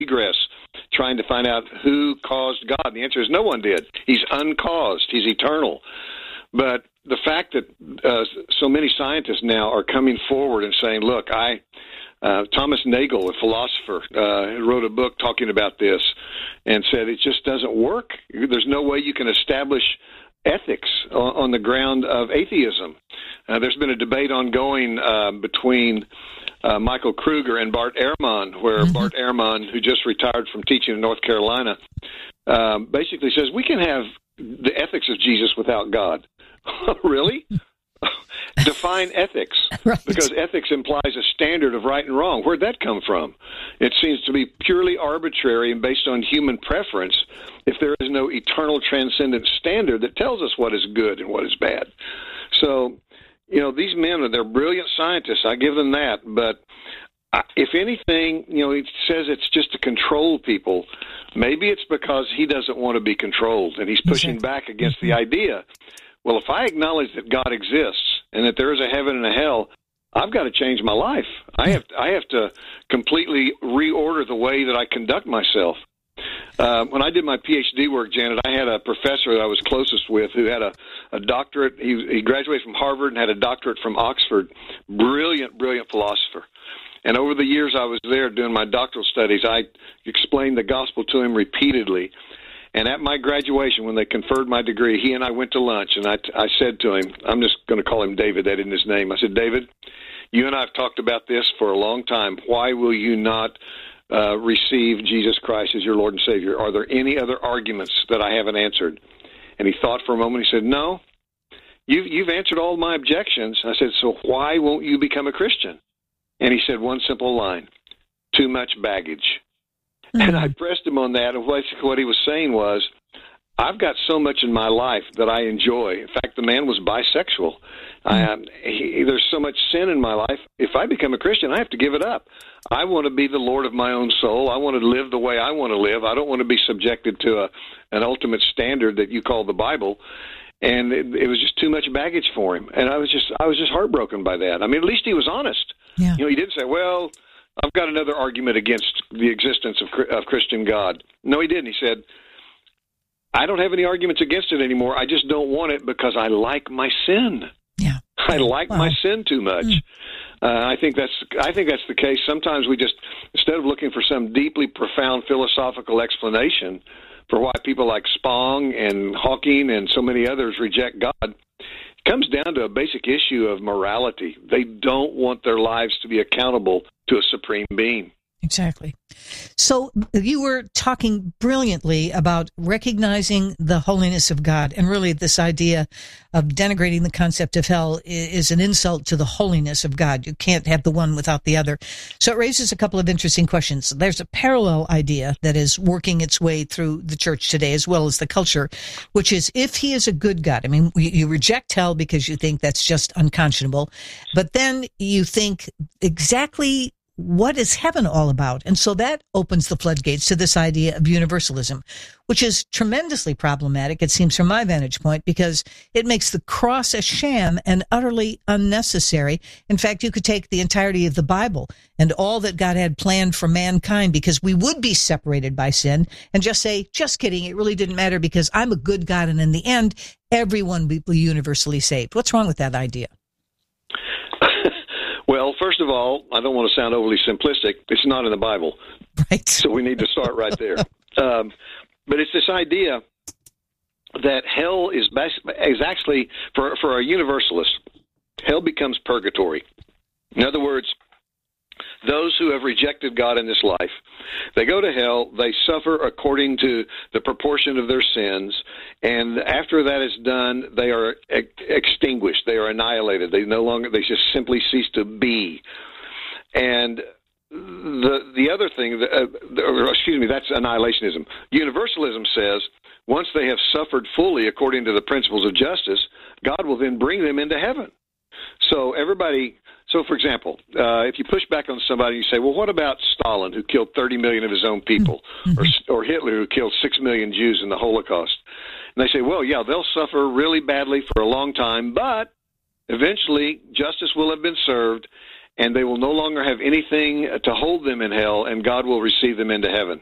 egress, trying to find out who caused God. And the answer is no one did. He's uncaused. He's eternal. But the fact that so many scientists now are coming forward and saying, look, Thomas Nagel, a philosopher, wrote a book talking about this and said it just doesn't work. There's no way you can establish ethics on the ground of atheism. There's been a debate ongoing between Michael Kruger and Bart Ehrman, where Bart Ehrman, who just retired from teaching in North Carolina, basically says we can have the ethics of Jesus without God. Really? Define ethics, right. Because ethics implies a standard of right and wrong. Where'd that come from? It seems to be purely arbitrary and based on human preference if there is no eternal transcendent standard that tells us what is good and what is bad. So, these men, they're brilliant scientists. I give them that. But if anything, he says it's just to control people. Maybe it's because he doesn't want to be controlled, and he's pushing back against the idea. Well, if I acknowledge that God exists and that there is a heaven and a hell, I've got to change my life. I have to completely reorder the way that I conduct myself. When I did my PhD work, Janet, I had a professor that I was closest with who had a doctorate. He graduated from Harvard and had a doctorate from Oxford. Brilliant, brilliant philosopher. And over the years I was there doing my doctoral studies, I explained the gospel to him repeatedly. And at my graduation, when they conferred my degree, he and I went to lunch, and I said to him, I'm just going to call him David, that isn't his name. I said, David, you and I have talked about this for a long time. Why will you not receive Jesus Christ as your Lord and Savior? Are there any other arguments that I haven't answered? And he thought for a moment. He said, no, you've answered all my objections. I said, so why won't you become a Christian? And he said one simple line, too much baggage. And I pressed him on that, and basically what he was saying was, I've got so much in my life that I enjoy. In fact, the man was bisexual. There's so much sin in my life. If I become a Christian, I have to give it up. I want to be the Lord of my own soul. I want to live the way I want to live. I don't want to be subjected to an ultimate standard that you call the Bible. And it was just too much baggage for him. And I was just heartbroken by that. I mean, at least he was honest. Yeah. He didn't say, well, I've got another argument against the existence of Christian God. No, he didn't. He said, I don't have any arguments against it anymore. I just don't want it because I like my sin. Yeah. I like my sin too much. I think that's the case. Sometimes we just, instead of looking for some deeply profound philosophical explanation for why people like Spong and Hawking and so many others reject God, it comes down to a basic issue of morality. They don't want their lives to be accountable to a supreme being. Exactly. So you were talking brilliantly about recognizing the holiness of God, and really this idea of denigrating the concept of hell is an insult to the holiness of God. You can't have the one without the other. So it raises a couple of interesting questions. There's a parallel idea that is working its way through the church today as well as the culture, which is if he is a good God. I mean, you reject hell because you think that's just unconscionable, but then you think exactly what is heaven all about? And so that opens the floodgates to this idea of universalism, which is tremendously problematic, it seems, from my vantage point, because it makes the cross a sham and utterly unnecessary. In fact, you could take the entirety of the Bible and all that God had planned for mankind, because we would be separated by sin, and just say, just kidding, it really didn't matter because I'm a good God, and in the end, everyone will be universally saved. What's wrong with that idea? Well, first of all, I don't want to sound overly simplistic. It's not in the Bible. Right. So we need to start right there. But it's this idea that hell is actually, for a universalist, hell becomes purgatory. In other words, those who have rejected God in this life, they go to hell, they suffer according to the proportion of their sins, and after that is done, they are extinguished, they are annihilated, they just simply cease to be. And the other thing, that's annihilationism. Universalism says once they have suffered fully according to the principles of justice, God will then bring them into heaven. So, for example, if you push back on somebody, you say, well, what about Stalin, who killed 30 million of his own people, or Hitler, who killed 6 million Jews in the Holocaust? And they say, well, yeah, they'll suffer really badly for a long time, but eventually justice will have been served, and they will no longer have anything to hold them in hell, and God will receive them into heaven.